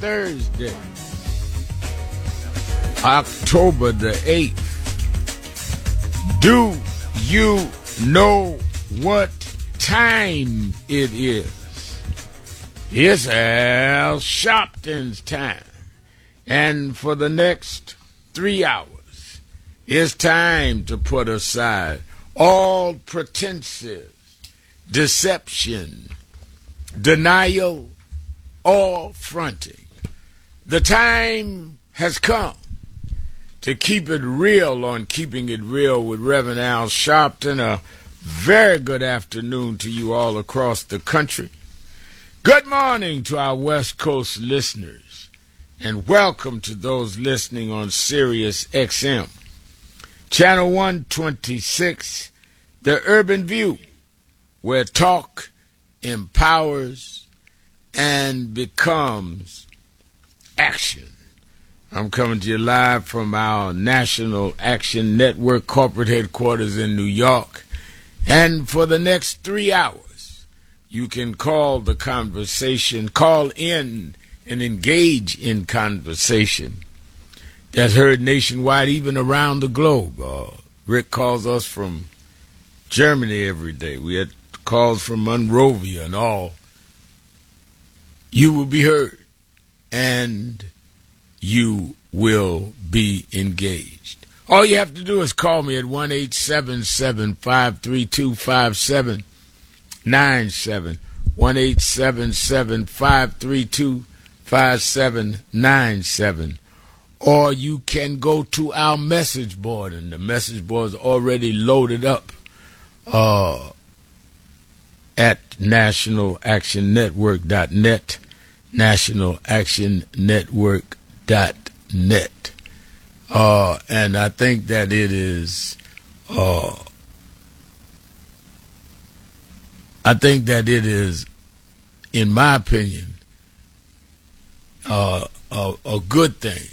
Thursday, October the 8th. Do you know what time it is? It's Al Sharpton's time. And for the next 3 hours, it's time to put aside all pretenses, deception, denial, or fronting. The time has come to keep it real on Keeping It Real with Reverend Al Sharpton. A very good afternoon to you all across the country. Good morning to our West Coast listeners, and welcome to those listening on Sirius XM. Channel 126, The Urban View, where talk empowers and becomes action. I'm coming to you live from our National Action Network corporate headquarters in New York. And for the next 3 hours, you can call the conversation, call in and engage in conversation that's heard nationwide, even around the globe. Rick calls us from Germany every day. We had calls from Monrovia and all. You will be heard, and you will be engaged. All you have to do is call me at 1-877-532-5797, 1-877-532-5797. Or you can go to our message board, and the message board is already loaded up at nationalactionnetwork.net, nationalactionnetwork.net. And I think that it is, in my opinion, a good thing.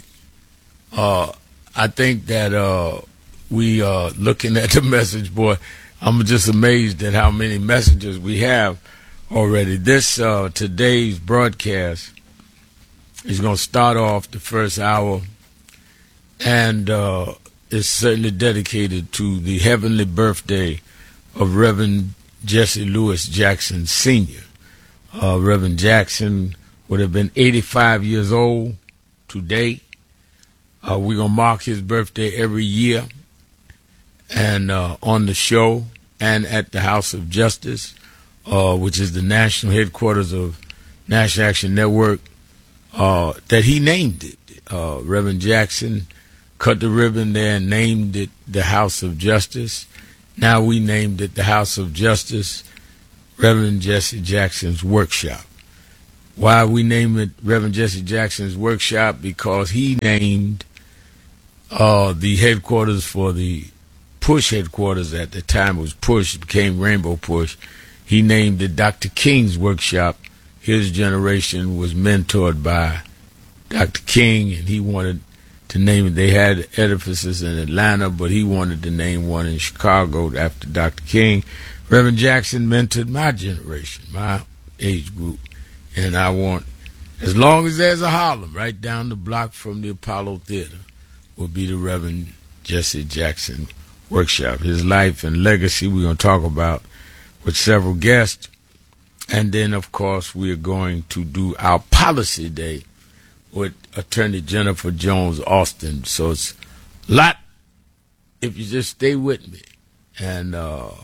I think that we are looking at the message board. I'm just amazed at how many messages we have already. This today's broadcast is going to start off the first hour, and it's certainly dedicated to the heavenly birthday of Reverend Jesse Lewis Jackson Sr. Reverend Jackson would have been 85 years old today. We're going to mark his birthday every year, and on the show and at the House of Justice, which is the national headquarters of National Action Network, that he named it. Reverend Jackson cut the ribbon there and named it the House of Justice. Now we named it the House of Justice, Reverend Jesse Jackson's Workshop. Why we named it Reverend Jesse Jackson's Workshop? Because he named the headquarters for the Push headquarters. At the time it was Push, it became Rainbow Push. He named it Dr. King's Workshop. His generation was mentored by Dr. King, and he wanted to name it. They had edifices in Atlanta, but he wanted to name one in Chicago after Dr. King. Reverend Jackson mentored my generation, my age group, and I want, as long as there's a Harlem right down the block from the Apollo Theater, will be the Reverend Jesse Jackson Workshop. His life and legacy we're going to talk about with several guests. And then, of course, we are going to do our policy day with Attorney Jennifer Jones Austin. So it's a lot if you just stay with me. And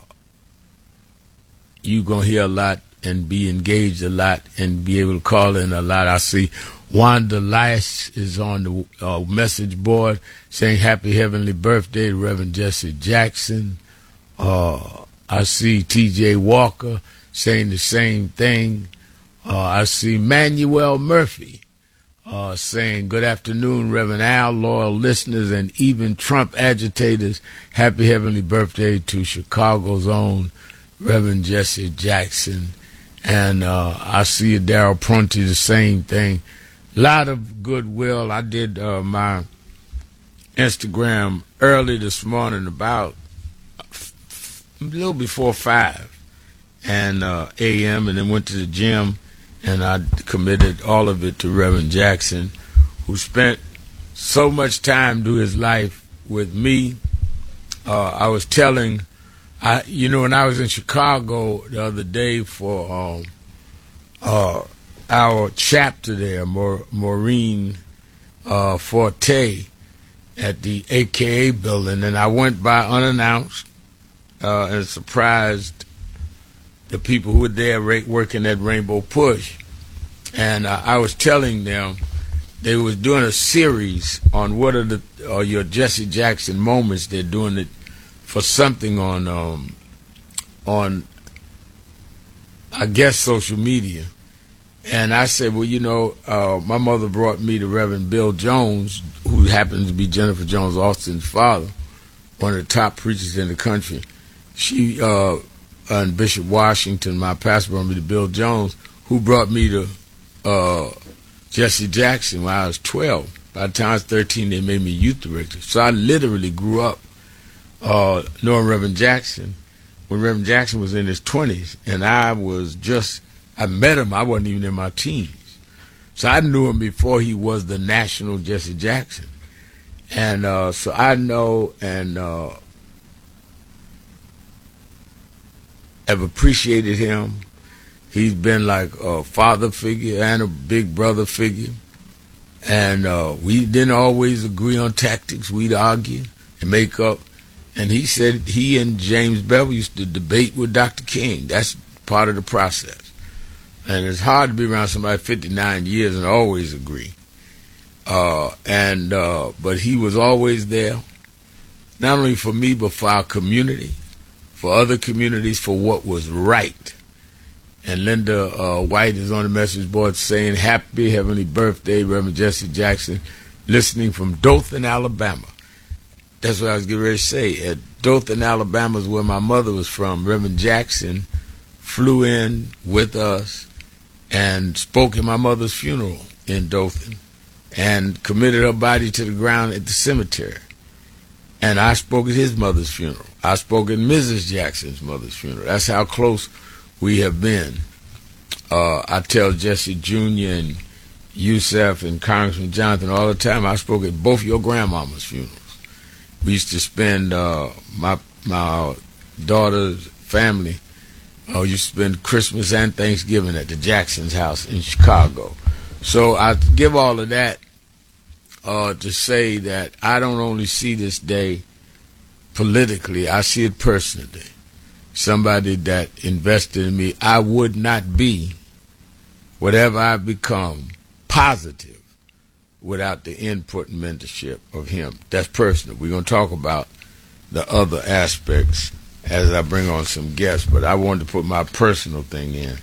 you're going to hear a lot and be engaged a lot and be able to call in a lot. I see Wanda Lice is on the message board saying happy heavenly birthday to Reverend Jesse Jackson. I see T.J. Walker saying the same thing. I see Manuel Murphy saying good afternoon, Reverend Al, loyal listeners, and even Trump agitators. Happy heavenly birthday to Chicago's own Reverend Jesse Jackson. And I see Darryl Prunty, the same thing. A lot of goodwill. I did my Instagram early this morning, about a little before 5 and a.m., and then went to the gym and I committed all of it to Reverend Jackson, who spent so much time through his life with me. I was telling, when I was in Chicago the other day for our chapter there, Maureen Forte, at the AKA building, and I went by unannounced and surprised the people who were there working at Rainbow Push. And I was telling them they was doing a series on what are your Jesse Jackson moments. They're doing it for something on I guess social media. And I said, well, my mother brought me to Reverend Bill Jones, who happens to be Jennifer Jones Austin's father, one of the top preachers in the country. She and Bishop Washington, my pastor, brought me to Bill Jones, who brought me to Jesse Jackson when I was 12. By the time I was 13, they made me youth director. So I literally grew up knowing Reverend Jackson when Reverend Jackson was in his 20s, and I met him, I wasn't even in my teens. So I knew him before he was the national Jesse Jackson. And so I know and have appreciated him. He's been like a father figure and a big brother figure. And we didn't always agree on tactics. We'd argue and make up. And he said he and James Bevel used to debate with Dr. King. That's part of the process. And it's hard to be around somebody 59 years and always agree. But he was always there, not only for me, but for our community, for other communities, for what was right. And Linda White is on the message board saying, happy heavenly birthday, Reverend Jesse Jackson, listening from Dothan, Alabama. That's what I was getting ready to say. At Dothan, Alabama is where my mother was from. Reverend Jackson flew in with us and spoke at my mother's funeral in Dothan and committed her body to the ground at the cemetery. And I spoke at his mother's funeral. I spoke at Mrs. Jackson's mother's funeral. That's how close we have been. I tell Jesse Jr. and Yusef and Congressman Jonathan all the time, I spoke at both your grandmama's funerals. We used to spend, my daughter's family used to spend Christmas and Thanksgiving at the Jackson's house in Chicago. So I give all of that to say that I don't only see this day politically, I see it personally. Somebody that invested in me. I would not be whatever I've become positive without the input and mentorship of him. That's personal. We're going to talk about the other aspects as I bring on some guests, but I wanted to put my personal thing in.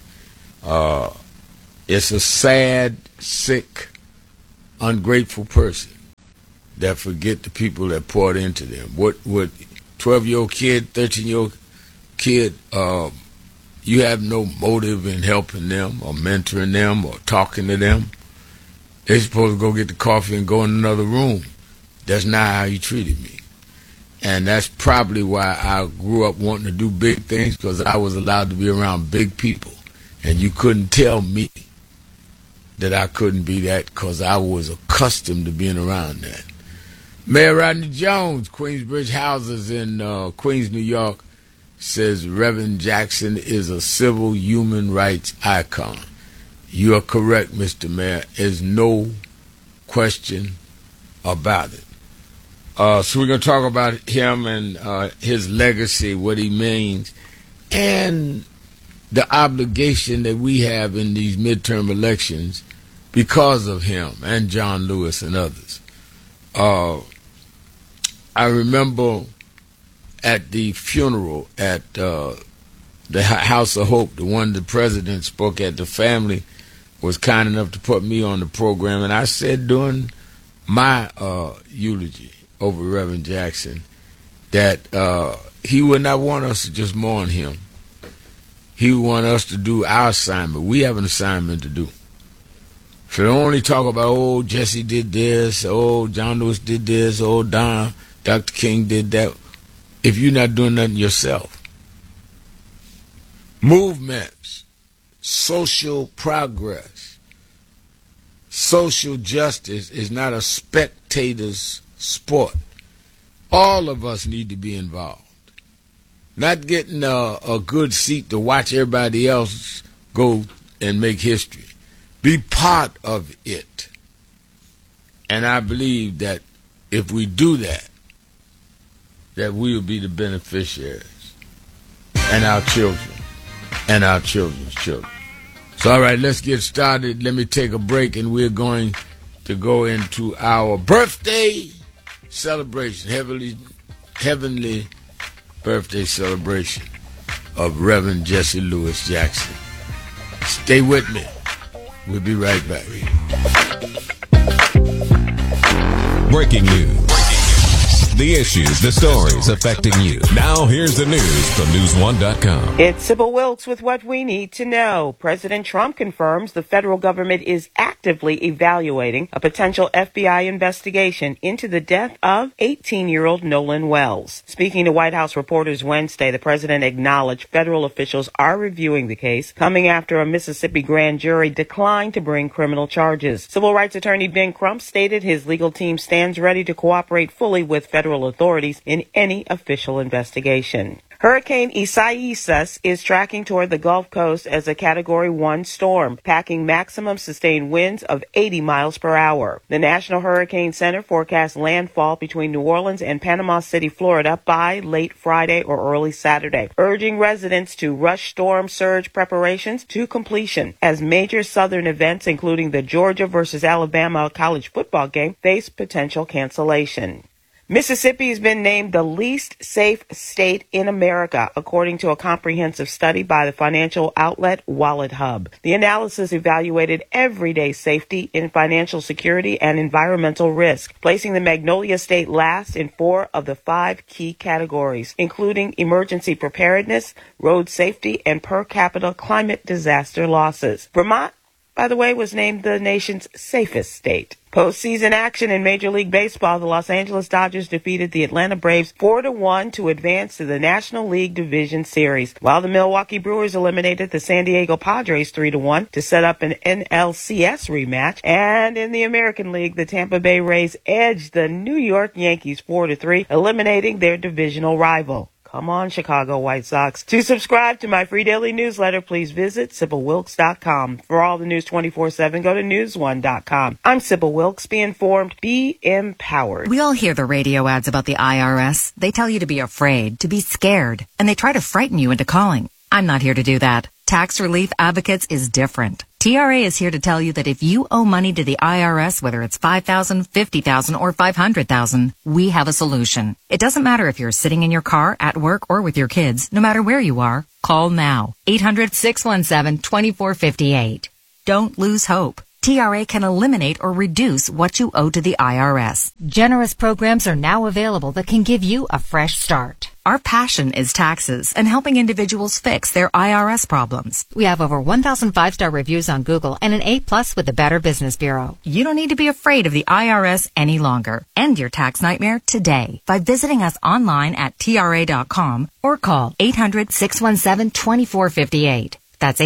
It's a sad, sick, ungrateful person that forget the people that poured into them. What 12-year-old kid, 13-year-old kid, you have no motive in helping them or mentoring them or talking to them. They're supposed to go get the coffee and go in another room. That's not how he treated me. And that's probably why I grew up wanting to do big things, because I was allowed to be around big people. And you couldn't tell me that I couldn't be that, because I was accustomed to being around that. Mayor Rodney Jones, Queensbridge Houses in Queens, New York, says Reverend Jackson is a civil human rights icon. You are correct, Mr. Mayor. There's no question about it. So we're going to talk about him and his legacy, what he means, and the obligation that we have in these midterm elections because of him and John Lewis and others. I remember at the funeral at the House of Hope, the one the president spoke at, the family was kind enough to put me on the program, and I said during my eulogy over Reverend Jackson that he would not want us to just mourn him. He would want us to do our assignment. We have an assignment to do. So don't only talk about, oh, Jesse did this, oh, John Lewis did this, oh, Dr. King did that, if you're not doing nothing yourself. Movements social progress. Social justice is not a spectator's sport. All of us need to be involved. Not getting a good seat to watch everybody else go and make history. Be part of it. And I believe that if we do that, that we will be the beneficiaries, and our children, and our children's children. So, all right, let's get started. Let me take a break, and we're going to go into our birthday celebration, heavenly birthday celebration of Reverend Jesse Lewis Jackson. Stay with me. We'll be right back. Breaking news. The issues, the stories affecting you. Now here's the news from News1.com. It's Sybil Wilkes with what we need to know. President Trump confirms the federal government is actively evaluating a potential FBI investigation into the death of 18-year-old Nolan Wells. Speaking to White House reporters Wednesday, the president acknowledged federal officials are reviewing the case, coming after a Mississippi grand jury declined to bring criminal charges. Civil rights attorney Ben Crump stated his legal team stands ready to cooperate fully with federal authorities in any official investigation. Hurricane Isaias is tracking toward the Gulf Coast as a Category 1 storm, packing maximum sustained winds of 80 miles per hour. The National Hurricane Center forecasts landfall between New Orleans and Panama City, Florida by late Friday or early Saturday, urging residents to rush storm surge preparations to completion as major southern events, including the Georgia versus Alabama college football game, face potential cancellation. Mississippi has been named the least safe state in America, according to a comprehensive study by the financial outlet WalletHub. The analysis evaluated everyday safety in financial security and environmental risk, placing the Magnolia State last in 4 of the 5 key categories, including emergency preparedness, road safety, and per capita climate disaster losses. Vermont, by the way, was named the nation's safest state. Postseason action in Major League Baseball, the Los Angeles Dodgers defeated the Atlanta Braves 4-1 to advance to the National League Division Series, while the Milwaukee Brewers eliminated the San Diego Padres 3-1 to set up an NLCS rematch. And in the American League, the Tampa Bay Rays edged the New York Yankees 4-3, eliminating their divisional rival. Come on, Chicago White Sox. To subscribe to my free daily newsletter, please visit SybilWilkes.com. For all the news 24/7, go to News1.com. I'm Sybil Wilkes. Be informed, be empowered. We all hear the radio ads about the IRS. They tell you to be afraid, to be scared, and they try to frighten you into calling. I'm not here to do that. Tax Relief Advocates is different. TRA is here to tell you that if you owe money to the IRS, whether it's $5,000, $50,000, or $500,000, we have a solution. It doesn't matter if you're sitting in your car, at work, or with your kids. No matter where you are, call now. 800-617-2458. Don't lose hope. TRA can eliminate or reduce what you owe to the IRS. Generous programs are now available that can give you a fresh start. Our passion is taxes and helping individuals fix their IRS problems. We have over 1,000 5-star reviews on Google and an A+ with the Better Business Bureau. You don't need to be afraid of the IRS any longer. End your tax nightmare today by visiting us online at TRA.com or call 800-617-2458. That's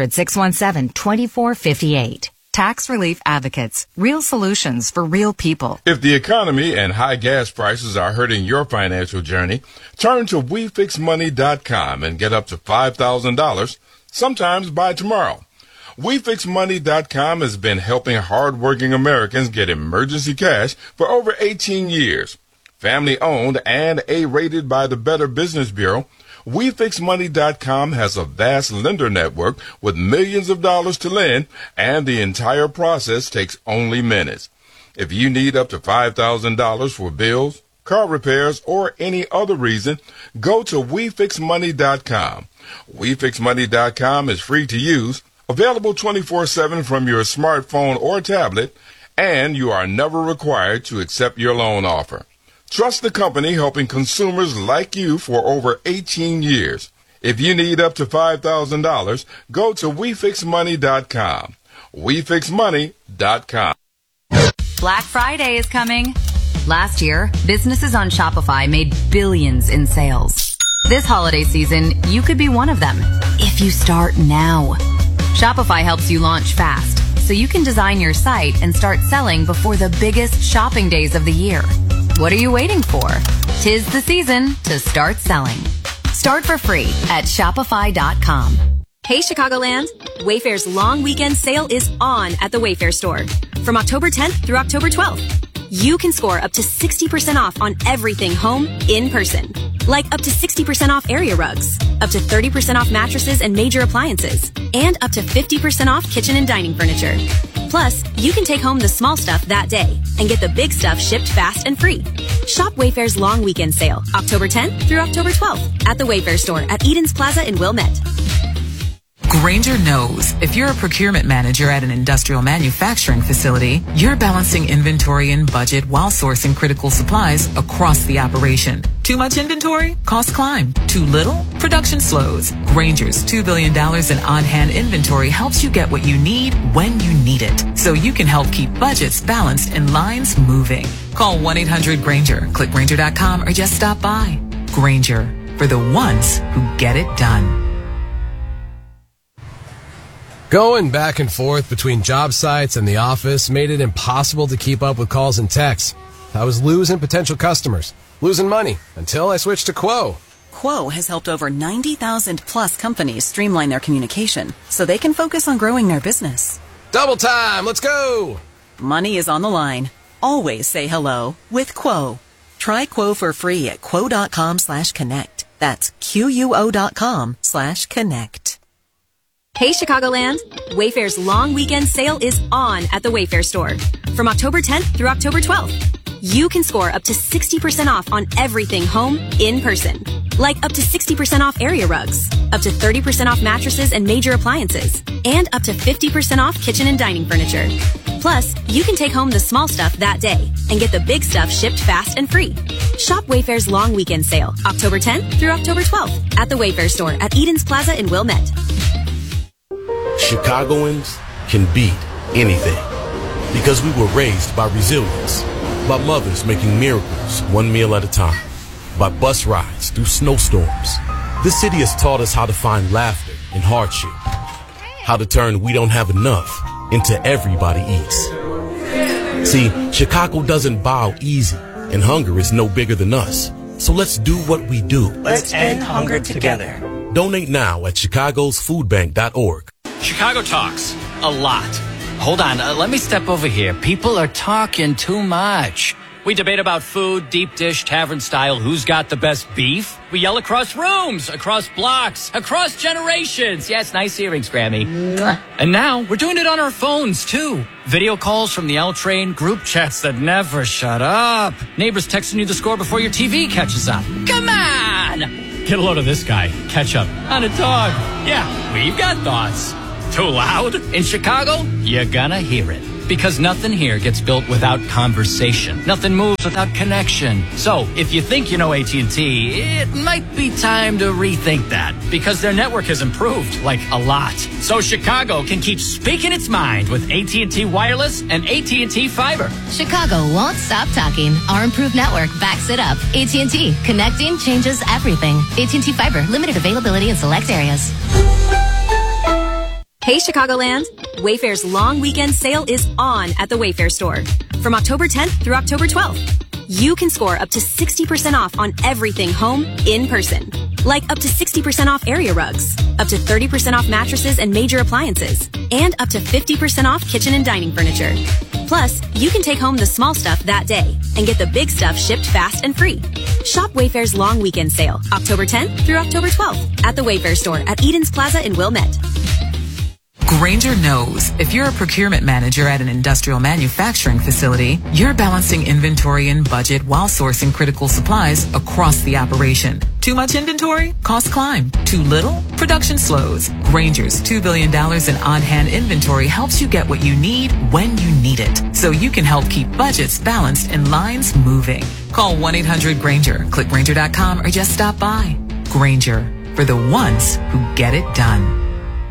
800-617-2458. Tax Relief Advocates. Real solutions for real people. If the economy and high gas prices are hurting your financial journey, turn to WeFixMoney.com and get up to $5,000, sometimes by tomorrow. WeFixMoney.com has been helping hardworking Americans get emergency cash for over 18 years. Family owned and A-rated by the Better Business Bureau, WeFixMoney.com has a vast lender network with millions of dollars to lend, and the entire process takes only minutes. If you need up to $5,000 for bills, car repairs, or any other reason, go to WeFixMoney.com. WeFixMoney.com is free to use, available 24/7 from your smartphone or tablet, and you are never required to accept your loan offer. Trust the company helping consumers like you for over 18 years. If you need up to $5,000, go to WeFixMoney.com. WeFixMoney.com. Black Friday is coming. Last year, businesses on Shopify made billions in sales. This holiday season, you could be one of them if you start now. Shopify helps you launch fast, so you can design your site and start selling before the biggest shopping days of the year. What are you waiting for? 'Tis the season to start selling. Start for free at Shopify.com. Hey Chicagoland, Wayfair's long weekend sale is on at the Wayfair store. From October 10th through October 12th, you can score up to 60% off on everything home in person. Like up to 60% off area rugs, up to 30% off mattresses and major appliances, and up to 50% off kitchen and dining furniture. Plus, you can take home the small stuff that day and get the big stuff shipped fast and free. Shop Wayfair's long weekend sale, October 10th through October 12th at the Wayfair store at Edens Plaza in Wilmette. Grainger knows if you're a procurement manager at an industrial manufacturing facility, you're balancing inventory and budget while sourcing critical supplies across the operation. Too much inventory? Costs climb. Too little? Production slows. Grainger's $2 billion in on-hand inventory helps you get what you need when you need it, so you can help keep budgets balanced and lines moving. Call 1-800-GRAINGER, click Grainger.com, or just stop by. Grainger, for the ones who get it done. Going back and forth between job sites and the office made it impossible to keep up with calls and texts. I was losing potential customers, losing money, until I switched to Quo. Quo has helped over 90,000 plus companies streamline their communication so they can focus on growing their business. Double time, let's go! Money is on the line. Always say hello with Quo. Try Quo for free at quo.com/connect. That's QUO.com/connect. Hey Chicagoland, Wayfair's long weekend sale is on at the Wayfair store. From October 10th through October 12th, you can score up to 60% off on everything home in person. Like up to 60% off area rugs, up to 30% off mattresses and major appliances, and up to 50% off kitchen and dining furniture. Plus, you can take home the small stuff that day and get the big stuff shipped fast and free. Shop Wayfair's long weekend sale, October 10th through October 12th at the Wayfair store at Edens Plaza in Wilmette. Chicagoans can beat anything because we were raised by resilience, by mothers making miracles one meal at a time, by bus rides through snowstorms. This city has taught us how to find laughter in hardship, how to turn we don't have enough into everybody eats. See, Chicago doesn't bow easy, and hunger is no bigger than us. So let's do what we do. Let's end hunger together. Donate now at chicagosfoodbank.org. Chicago talks a lot. Hold on, let me step over here. People are talking too much. We debate about food, deep dish, tavern style, who's got the best beef. We yell across rooms, across blocks, across generations. Yes, nice earrings, Grammy. And now we're doing it on our phones, too. Video calls from the L train, group chats that never shut up. Neighbors texting you the score before your TV catches up. Come on! Get a load of this guy. Catch up on a dog. Yeah, we've got thoughts. Too loud? In Chicago, you're gonna hear it. Because nothing here gets built without conversation. Nothing moves without connection. So, if you think you know AT&T, it might be time to rethink that. Because their network has improved, like a lot. So Chicago can keep speaking its mind with AT&T Wireless and AT&T Fiber. Chicago won't stop talking. Our improved network backs it up. AT&T. Connecting changes everything. AT&T Fiber. Limited availability in select areas. Hey Chicagoland, Wayfair's long weekend sale is on at the Wayfair store. From October 10th through October 12th, you can score up to 60% off on everything home in person. Like up to 60% off area rugs, up to 30% off mattresses and major appliances, and up to 50% off kitchen and dining furniture. Plus, you can take home the small stuff that day and get the big stuff shipped fast and free. Shop Wayfair's long weekend sale, October 10th through October 12th at the Wayfair store at Edens Plaza in Wilmette. Grainger knows if you're a procurement manager at an industrial manufacturing facility, you're balancing inventory and budget while sourcing critical supplies across the operation. Too much inventory? Costs climb. Too little? Production slows. Grainger's $2 billion in on-hand inventory helps you get what you need when you need it, so you can help keep budgets balanced and lines moving. Call 1-800-GRAINGER, click Grainger.com, or just stop by. Grainger, for the ones who get it done.